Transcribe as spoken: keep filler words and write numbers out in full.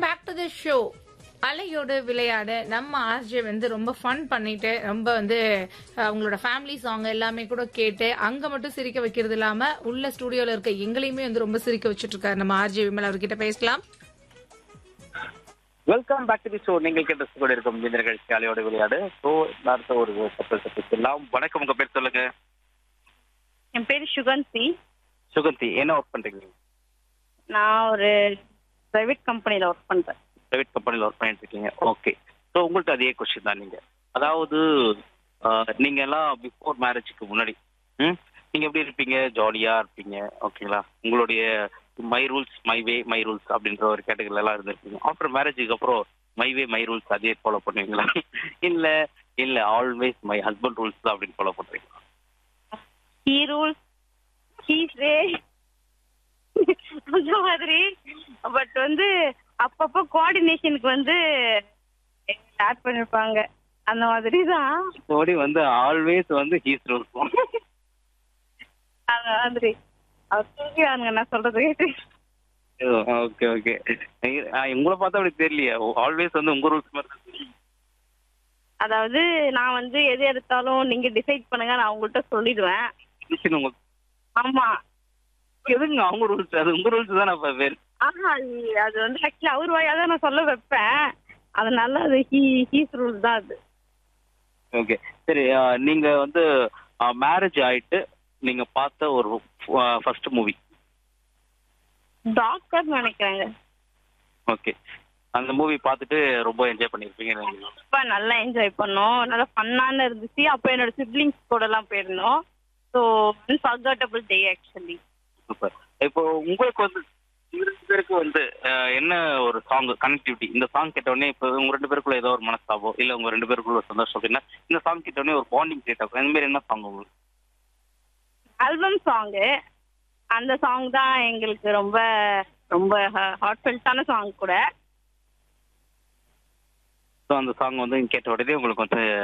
Back to the show. அலையோடு விளையாட நம்ம ஆர்ஜே வந்து ரொம்ப ஃபன் பண்ணிட்டு ரொம்ப வந்து அஹ், அவங்களோட ஃபேமிலி சாங் எல்லாமே கூட கேட்டு அங்க மட்டும் சிரிக்க வைக்கிறது இல்லாம உள்ள ஸ்டுடியோல இருக்க எங்களையுமே வந்து ரொம்ப சிரிக்க வச்சுட்டு இருக்காரு நம்ம ஆர்ஜே விமல். அவர்கிட்ட பேசலாம். Welcome back to the show. நீங்கள் கேட்ட கூட இருக்கும் இந்த நிகழ்ச்சி அலையோட விளையாடு. ஸோ அடுத்த ஒரு சப்பல் சப்பல் வணக்கம். உங்க பேர் சொல்லுங்க. என் பேர் சுகந்தி. சுகந்தி, என்ன ஒர்க் பண்றீங்க? நான் ஒரு பிரைவேட் கம்பெனியில் ஒர்க் பண்ணுறேன். பிரைவேட் கம்பெனியில் ஒர்க் பண்ணிட்டு இருக்கீங்க. ஓகே. ஸோ உங்கள்ட்ட அதே கொஸ்டின் தான். நீங்க அதாவது ஆஹ், நீங்க எல்லாம் பிஃபோர் மேரேஜுக்கு முன்னாடி ம் நீங்க எப்படி இருப்பீங்க? ஜாலியா இருப்பீங்க, ஓகேங்களா? உங்களுடைய my rules my way my rules அப்படின்ற ஒரு கேட்டகரியில எல்லாம் இருந்திருப்பீங்க. ஆஃப்டர் மேரேஜுக்கு அப்புறம் மை வே மை ரூல்ஸ் அதே ஃபாலோ பண்ணுவீங்களா? இல்ல இல்ல ஆல்வேஸ் மை ஹஸ்பண்ட் ரூல்ஸ் தான் அப்படின்னு ஃபாலோ பண்றீங்களா? ஹீ ரூல்ஸ் ஹீஸ் வே அந்த மாதிரி. பட் வந்து அப்பப்போ கோஆர்டினேஷனுக்கு வந்து ஆட் பண்ணிருப்பாங்க. அந்த மாதிரி தான். மற்றபடி வந்து ஆல்வேஸ் வந்து ஹீஸ் ரூல்ஸ். அந்த மாதிரி அவர் தூக்கிடுவாங்க நான் சொல்றது கேட்டு. Okay okay. உங்களை பார்த்தா அப்படி தெரியலையா? ஆல்வேஸ் வந்து உங்க ரூல்ஸ் மாதிரி தான் தெரியும். அதாவது நான் வந்து எது எடுத்தாலும் நீங்க டிசைட் பண்ணுங்க, நான் உங்கள்கிட்ட சொல்லிடுவேன். Decision உங்க ஆமா. எதுங்க அவங்க ரூல்ஸ்? அது உங்க ரூல்ஸ் தான். நான் பேர் ஆஹா, இ- அது வந்து ஆக்சுவலி அவர் வாயா தான் நான் சொல்ல வைப்பேன். அதனால அது ஹீ ஹீஸ் ரூல்ஸ் தான் அது. ஓகே. சரி, ஆஹ், நீங்க வந்து மேரேஜ் ஆயிட்டு நீங்க பார்த்த ஒரு ஃபர்ஸ்ட் மூவி. டாக்டர் நினைக்கிறேங்க. ஓகே. அந்த மூவி பார்த்துட்டு ரொம்ப என்ஜாய் பண்ணிருப்பீங்க. ரொம்ப நல்லா என்ஜாய் பண்ணோம். நல்லா ஃபன்னான இருந்துச்சு. அப்போ என்னோட சிப்ளிங்ஸ் கூட எல்லாம் போயிருந்தோம். ஸோ அன்ஃபர்கட்டபிள் டே ஆக்சுவலி. சூப்பர். இப்போ உங்களுக்கு வந்து இந்த ரெண்டு பேருக்கு வந்து ஆஹ், என்ன ஒரு சாங் கனெக்டிவிட்டி? இந்த சாங் கேட்டோடனே இப்போ உங்க ரெண்டு பேருக்குள்ள ஏதோ ஒரு மனஸ்தாபம் இல்ல உங்க ரெண்டு பேருக்குள்ள ஒரு சந்தோஷம் அப்படின்னா இந்த சாங் கேட்டோடனே ஒரு பாண்டிங் கிரியேட் ஆகும். அந்த மாதிரி என்ன சாங் உங்களுக்கு? Album song. அந்த சாங் தான் எங்களுக்கு ரொம்ப ரொம்ப ஹார்ட்ஃபெல்ட்டான சாங் கூட. ஸோ அந்த சாங் வந்து கேட்ட உடனே உங்களுக்கு வந்து